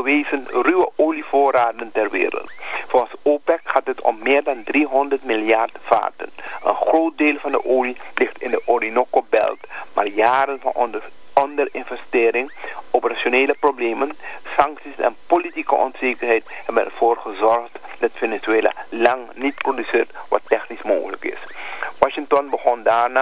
bewezen ruwe olievoorraden ter wereld. Volgens OPEC gaat het om meer dan 300 miljard vaten. Een groot deel van de olie ligt in de Orinoco-belt, maar jaren van onderinvestering, operationele problemen, sancties en politieke onzekerheid hebben ervoor gezorgd dat Venezuela lang niet produceert wat technisch mogelijk is. Washington begon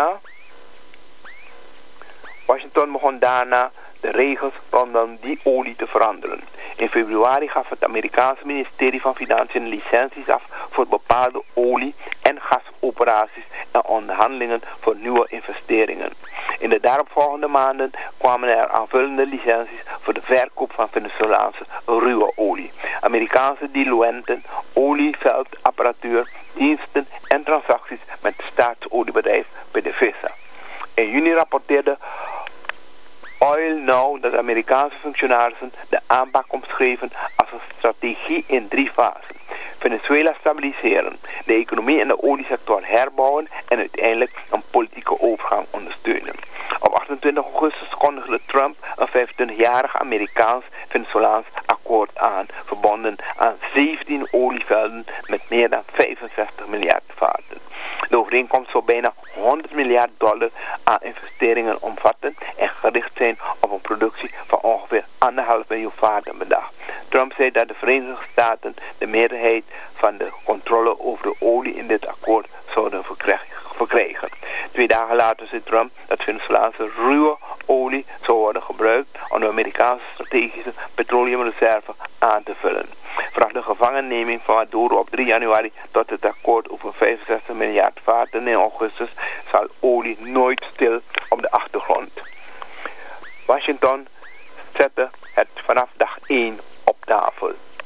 daarna de regels rondom die olie te veranderen. In februari gaf het Amerikaanse ministerie van Financiën licenties af voor bepaalde olie- en gasoperaties en onderhandelingen voor nieuwe investeringen. In de daaropvolgende maanden kwamen er aanvullende licenties voor de verkoop van Venezolaanse ruwe olie. Amerikaanse diluenten, olieveldapparatuur, diensten en transacties met het staatsoliebedrijf PDVSA. In juni rapporteerde Oil Now dat Amerikaanse functionarissen de aanpak omschreven als een strategie in 3 fasen. Venezuela stabiliseren, de economie en de oliesector herbouwen en uiteindelijk een politieke overgang ondersteunen. Op 28 augustus kondigde Trump een 25-jarig Amerikaans-Venezolaans akkoord aan, verbonden aan 17 olievelden met meer dan 65 miljard vaten. De overeenkomst zou bijna $100 miljard aan investeringen omvatten en gericht zijn op een productie van ongeveer 1,5 miljoen vaten per dag. Trump zei dat de Verenigde Staten de meerderheid van de controle over de olie in dit akkoord zouden verkrijgen. 2 dagen later zei Trump dat Venezolaanse ruwe olie zou worden gebruikt om de Amerikaanse strategische petroleumreserve aan te vullen. Vanaf de gevangenneming van Maduro op 3 januari tot het akkoord over 65 miljard vaten in augustus zal olie nooit stil op de achtergrond. Washington zette het vanaf dag 1 op tafel.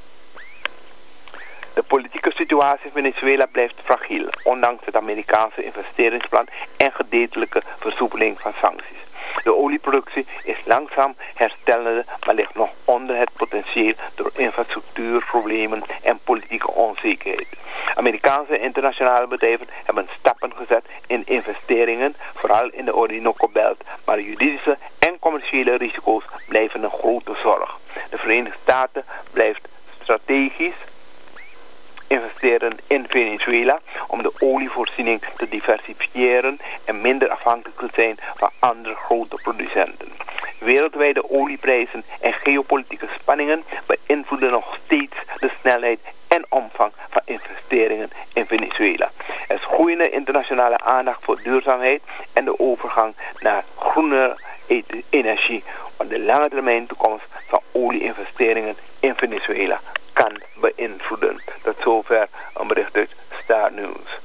De politieke situatie in Venezuela blijft fragiel, ondanks het Amerikaanse investeringsplan en gedeeltelijke versoepeling van sancties. De olieproductie is langzaam herstellende, maar ligt nog onder het potentieel door infrastructuurproblemen en politieke onzekerheid. Amerikaanse en internationale bedrijven hebben stappen gezet in investeringen, vooral in de Orinoco-belt, maar juridische en commerciële risico's blijven een grote zorg. De Verenigde Staten blijft strategisch investeren in Venezuela om de olievoorziening te diversifiëren en minder afhankelijk te zijn van andere grote producenten. Wereldwijde olieprijzen en geopolitieke spanningen beïnvloeden nog steeds de snelheid en omvang van investeringen in Venezuela. Er is groeiende internationale aandacht voor duurzaamheid en de overgang naar groene energie, wat de lange termijn toekomst van olieinvesteringen in Venezuela kan beïnvloeden. Tot zover een bericht uit Star News.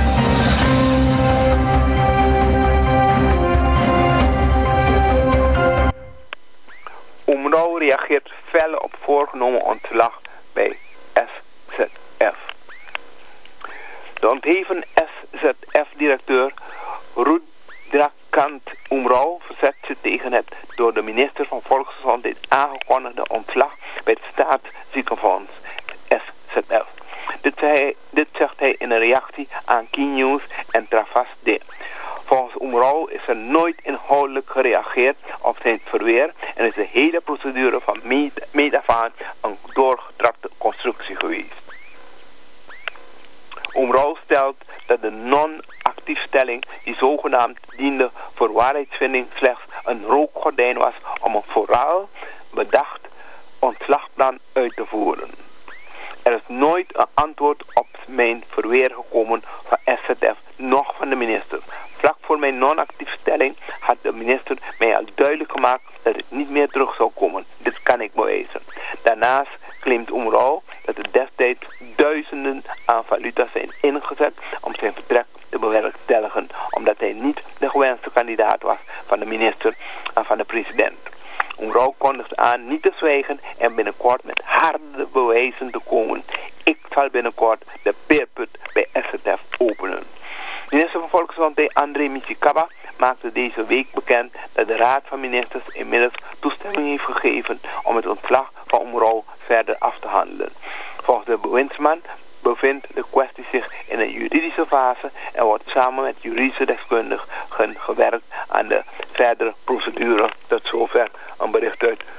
Umrao reageert fel op voorgenomen ontslag bij SZF. De ontheven SZF-directeur Rudrakant Umrao verzet zich tegen het door de minister van Volksgezondheid aangekondigde ontslag bij het Staatsziekenfonds SZF. Dit zegt hij in een reactie aan Keynews en Travasde. Volgens Umrao is er nooit inhoudelijk gereageerd op zijn verweer en is de hele procedure van meet af aan een doorgetrapte constructie geweest. Umrao stelt dat de non-actiefstelling die zogenaamd diende voor waarheidsvinding slechts een rookgordijn was om een vooral bedacht ontslagplan uit te voeren. Er is nooit een antwoord op mijn verweer gekomen van SZF, noch van de minister. Vlak voor mijn non-actiefstelling had de minister mij al duidelijk gemaakt dat het niet meer terug zou komen. Dit kan ik bewijzen. Daarnaast claimt Umrao dat er destijds duizenden aan valuta zijn ingezet om zijn vertrek te bewerkstelligen, omdat hij niet de gewenste kandidaat was van de minister en van de president. Umrao kondigt aan niet te zwijgen en binnenkort met harde bewijzen te komen. Ik zal binnenkort de peerput bij SZF openen. Minister van Volksgezondheid André Micicaba maakte deze week bekend dat de Raad van Ministers inmiddels toestemming heeft gegeven om het ontslag van Umrao verder af te handelen. Volgens de bewindsman bevindt de kwestie zich in een juridische fase en wordt samen met juridische deskundigen gewerkt aan de verdere procedure. Tot zover een bericht uit